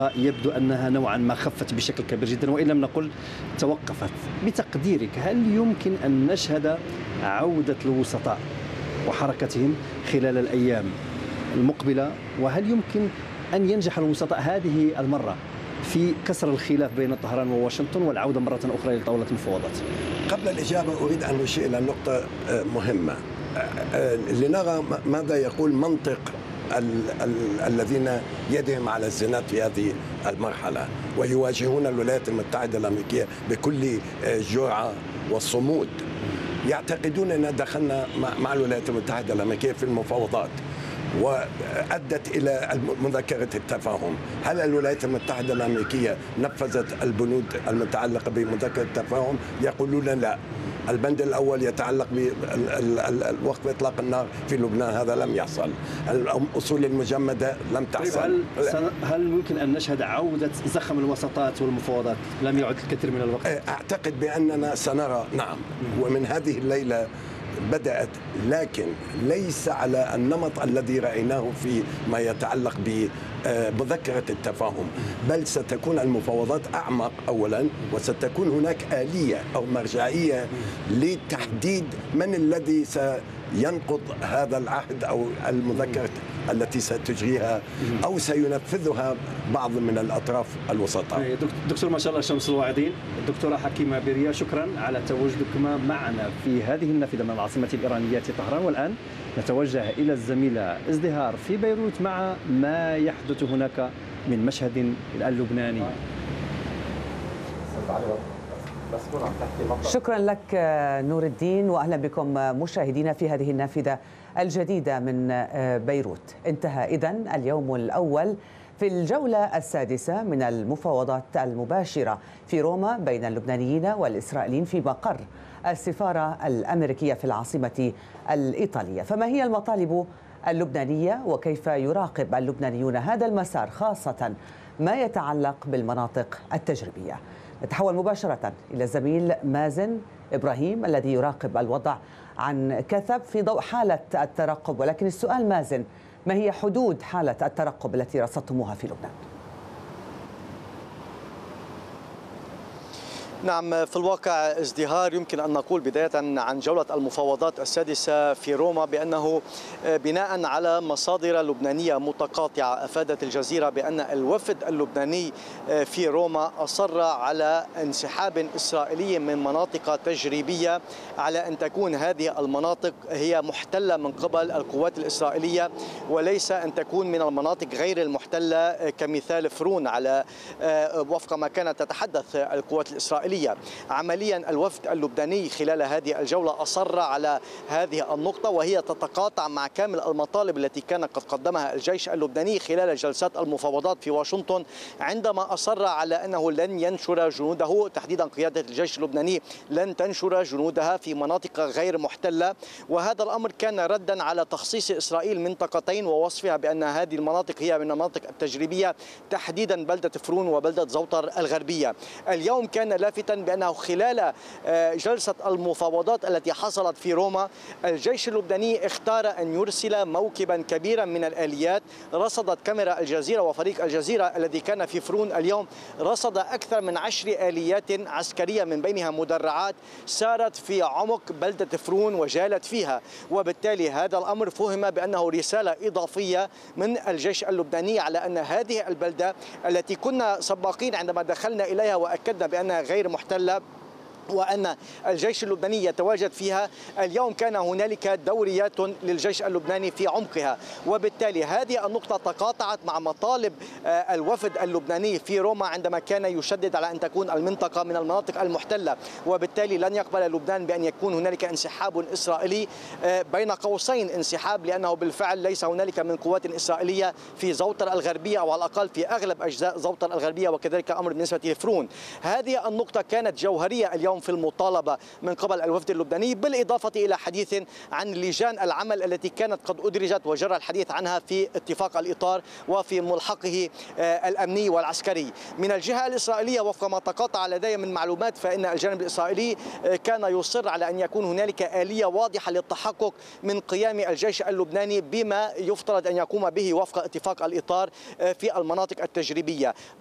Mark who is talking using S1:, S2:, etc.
S1: يبدو أنها نوعا ما خفت بشكل كبير جدا، وإن لم نقل توقفت. بتقديرك هل يمكن أن نشهد عودة الوسطاء وحركتهم خلال الأيام المقبلة؟ وهل يمكن أن ينجح الوسطاء هذه المرة في كسر الخلاف بين طهران وواشنطن والعودة مرة أخرى إلى طاولة المفاوضات؟
S2: قبل الإجابة أريد أن أشير إلى نقطة مهمة لنرى ماذا يقول منطق الذين يدهم على الزناد في هذه المرحلة ويواجهون الولايات المتحدة الأمريكية بكل جرعة والصمود. يعتقدون أن دخلنا مع الولايات المتحدة الأمريكية في المفاوضات وأدت إلى مذكرة التفاهم. هل الولايات المتحدة الأمريكية نفذت البنود المتعلقة بمذكرة التفاهم؟ يقولون لا. البند الأول يتعلق بوقف إطلاق النار في لبنان، هذا لم يحصل. الأصول المجمدة لم تحصل.
S1: هل ممكن أن نشهد عودة زخم الوساطات والمفاوضات؟ لم يعد الكثير من الوقت.
S2: أعتقد بأننا سنرى، نعم، ومن هذه الليلة بدأت، لكن ليس على النمط الذي رأيناه في ما يتعلق بمذكرة التفاهم، بل ستكون المفاوضات أعمق أولا، وستكون هناك آلية أو مرجعية لتحديد من الذي سينقض هذا العهد أو المذكرة التي ستجريها أو سينفذها بعض من الأطراف الوسطاء.
S1: دكتور ما شاء الله شمس الواعدين، الدكتورة حكيمة بيريا، شكرا على تواجدكما معنا في هذه النافذة من العاصمة الإيرانية طهران. والآن نتوجه إلى الزميلة ازدهار في بيروت مع ما يحدث هناك من مشهد اللبناني.
S3: شكرا لك نور الدين، وأهلا بكم مشاهدينا في هذه النافذة الجديدة من بيروت. انتهى إذن اليوم الأول في الجولة السادسة من المفاوضات المباشرة في روما بين اللبنانيين والإسرائيليين في مقر السفارة الأمريكية في العاصمة الإيطالية. فما هي المطالب اللبنانية وكيف يراقب اللبنانيون هذا المسار، خاصة ما يتعلق بالمناطق التجريبية؟ نتحول مباشرة إلى الزميل مازن إبراهيم الذي يراقب الوضع عن كثب في ضوء حالة الترقب. ولكن السؤال مازن، ما هي حدود حالة الترقب التي رصدتموها في لبنان؟
S4: نعم، في الواقع ازدهار يمكن أن نقول بداية عن جولة المفاوضات السادسة في روما بأنه بناء على مصادر لبنانية متقاطعة أفادت الجزيرة بأن الوفد اللبناني في روما أصر على انسحاب إسرائيلي من مناطق تجريبية، على أن تكون هذه المناطق هي محتلة من قبل القوات الإسرائيلية وليس أن تكون من المناطق غير المحتلة كمثال فرون على وفق ما كانت تتحدث القوات الإسرائيلية. عمليا الوفد اللبناني خلال هذه الجولة أصر على هذه النقطة، وهي تتقاطع مع كامل المطالب التي كان قد قدمها الجيش اللبناني خلال جلسات المفاوضات في واشنطن، عندما أصر على أنه لن ينشر جنوده، تحديدا قيادة الجيش اللبناني لن تنشر جنودها في مناطق غير محتلة. وهذا الأمر كان ردا على تخصيص إسرائيل منطقتين ووصفها بأن هذه المناطق هي من المناطق التجريبية، تحديدا بلدة فرون وبلدة زوطر الغربية. اليوم كان لافتا بأنه خلال جلسة المفاوضات التي حصلت في روما الجيش اللبناني اختار أن يرسل موكبا كبيرا من الآليات. رصدت كاميرا الجزيرة وفريق الجزيرة الذي كان في فرون اليوم رصد أكثر من 10 آليات عسكرية، من بينها مدرعات سارت في عمق بلدة فرون وجالت فيها، وبالتالي هذا الأمر فهم بأنه رسالة إضافية من الجيش اللبناني على أن هذه البلدة التي كنا سباقين عندما دخلنا إليها وأكدنا بأنها غير محتلة وأن الجيش اللبناني يتواجد فيها، اليوم كان هنالك دوريات للجيش اللبناني في عمقها، وبالتالي هذه النقطة تقاطعت مع مطالب الوفد اللبناني في روما عندما كان يشدد على أن تكون المنطقة من المناطق المحتلة، وبالتالي لن يقبل لبنان بأن يكون هنالك انسحاب إسرائيلي، بين قوسين انسحاب، لأنه بالفعل ليس هنالك من قوات إسرائيلية في زوطر الغربية أو على الأقل في أغلب أجزاء زوطر الغربية، وكذلك أمر بالنسبة لفرون. هذه النقطة كانت جوهرية اليوم في المطالبة من قبل الوفد اللبناني، بالإضافة إلى حديث عن لجان العمل التي كانت قد أدرجت وجرى الحديث عنها في اتفاق الإطار وفي ملحقه الأمني والعسكري. من الجهة الإسرائيلية وفق ما تقاطع لدي من معلومات فإن الجانب الإسرائيلي كان يصر على أن يكون هنالك آلية واضحة للتحقق من قيام الجيش اللبناني بما يفترض أن يقوم به وفق اتفاق الإطار في المناطق التجريبية.